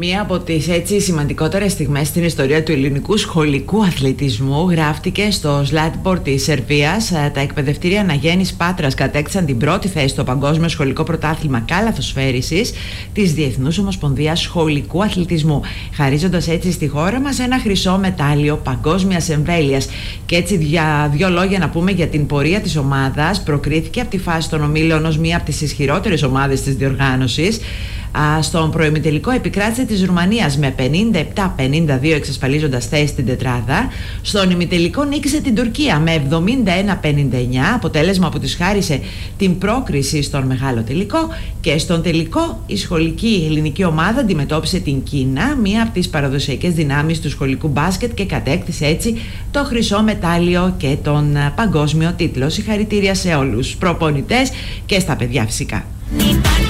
Μία από τις έτσι σημαντικότερες στιγμές στην ιστορία του ελληνικού σχολικού αθλητισμού γράφτηκε στο Σλάτιμπορ της Σερβίας. Τα εκπαιδευτήρια Αναγέννης Πάτρας κατέκτησαν την πρώτη θέση στο Παγκόσμιο Σχολικό Πρωτάθλημα Καλαθοσφαίρισης της Διεθνούς Ομοσπονδίας Σχολικού Αθλητισμού, χαρίζοντας έτσι στη χώρα μας ένα χρυσό μετάλλιο παγκόσμιας εμβέλειας. Και έτσι δύο λόγια να πούμε για την πορεία της ομάδας. Προκρίθηκε από τη φάση των ομίλων ως μία από τις ισχυρότερες ομάδες της διοργάνωσης. Στον προημιτελικό επικράτησε της Ρουμανίας με 57-52, εξασφαλίζοντας θέση στην τετράδα. Στον ημιτελικό νίκησε την Τουρκία με 71-59, αποτέλεσμα που της χάρισε την πρόκριση στον μεγάλο τελικό. Και στον τελικό η σχολική ελληνική ομάδα αντιμετώπισε την Κίνα, μία από τις παραδοσιακές δυνάμεις του σχολικού μπάσκετ, και κατέκτησε έτσι το χρυσό μετάλλιο και τον παγκόσμιο τίτλο. Συγχαρητήρια σε όλους τους προπονητές και στα παιδιά φυσικά.